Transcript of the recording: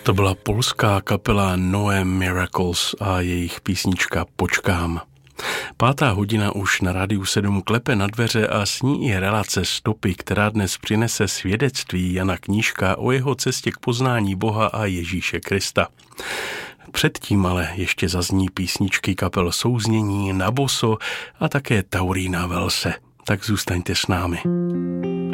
To byla polská kapela Noe Miracles a jejich písnička Počkám. 5:00 už na Rádiu 7 klepe na dveře a s ní i relace Stopy, která dnes přinese svědectví Jana Knížka o jeho cestě k poznání Boha a Ježíše Krista. Předtím ale ještě zazní písničky kapel Souznění, Na boso a také Taurina Velse. Tak zůstaňte s námi.